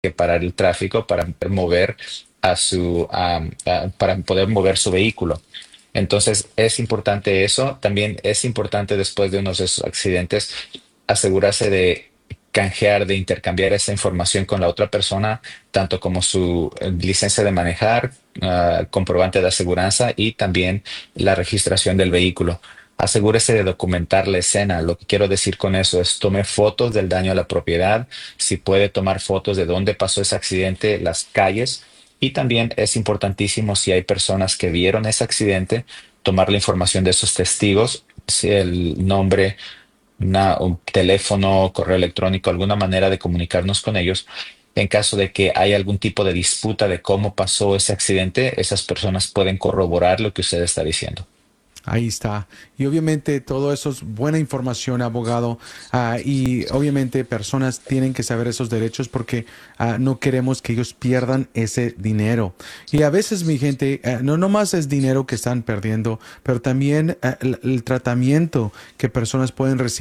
que parar el tráfico para poder mover para poder mover su vehículo. Entonces es importante eso. También es importante después de unos de esos accidentes asegurarse de canjear, de intercambiar esa información con la otra persona, tanto como su licencia de manejar, comprobante de aseguranza y también la registración del vehículo. Asegúrese de documentar la escena. Lo que quiero decir con eso es tome fotos del daño a la propiedad, si puede tomar fotos de dónde pasó ese accidente, las calles. Y también es importantísimo si hay personas que vieron ese accidente, tomar la información de esos testigos, si el nombre, un teléfono, correo electrónico, alguna manera de comunicarnos con ellos. En caso de que haya algún tipo de disputa de cómo pasó ese accidente, esas personas pueden corroborar lo que usted está diciendo. Ahí está. Y obviamente todo eso es buena información, abogado. Y obviamente personas tienen que saber esos derechos porque no queremos que ellos pierdan ese dinero. Y a veces, mi gente, no nomás es dinero que están perdiendo, pero también el tratamiento que personas pueden recibir